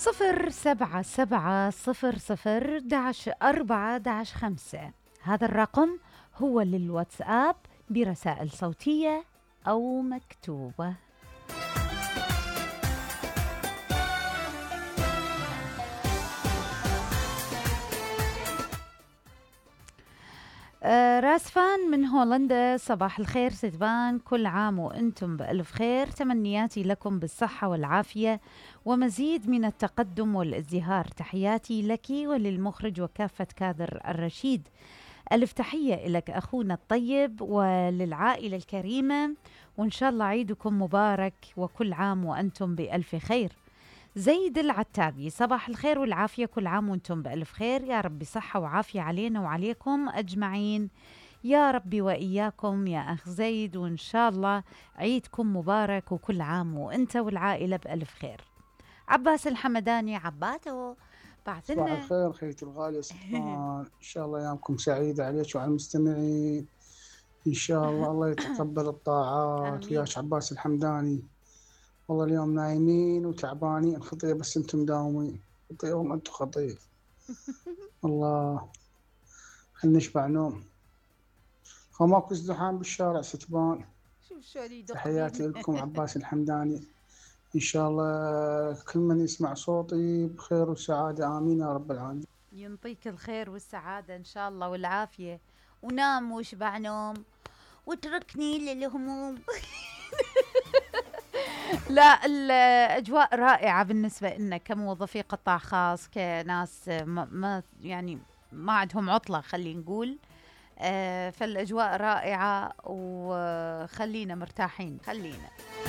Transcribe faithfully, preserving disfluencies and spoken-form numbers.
صفر سبعة سبعة صفر صفر داش أربعة داش خمسة. هذا الرقم هو للواتساب برسائل صوتية أو مكتوبة. آه راسفان من هولندا، صباح الخير ستبان، كل عام وأنتم بألف خير، تمنياتي لكم بالصحة والعافية ومزيد من التقدم والازدهار، تحياتي لك وللمخرج وكافة كادر الرشيد. ألف تحية لك أخونا الطيب وللعائلة الكريمة، وإن شاء الله عيدكم مبارك وكل عام وأنتم بألف خير. زيد العتابي، صباح الخير والعافية، كل عام وانتم بألف خير، يا رب صحة وعافية علينا وعليكم أجمعين يا ربي وإياكم يا أخ زيد، وإن شاء الله عيدكم مبارك وكل عام وانت والعائلة بألف خير. عباس الحمداني، عباتو صباح بعثلنا. الخير خيتي الغالية ستفان، إن شاء الله أيامكم سعيدة عليك وعلى المستمعين. إن شاء الله الله يتقبل الطاعات آمين. وياك عباس الحمداني. والله اليوم نايمين وتعبانين خطية، بس أنتم مداومين خطية وأنتم خطية. الله خلينا نشبع نوم، هو ماكو ازدحام بالشارع ستبان. شوف شو اللي تحياتي يدقين. لكم عباس الحمداني، إن شاء الله كل من يسمع صوتي بخير وسعادة، آمين يا رب العالمين. ينطيك الخير والسعادة إن شاء الله والعافية، ونام واشبع نوم واتركني للهموم. لا، الأجواء رائعة بالنسبة لنا كموظفي قطاع خاص، كناس ما, ما يعني ما عندهم عطلة خلينا نقول. آه فالأجواء رائعة وخلينا مرتاحين، خلينا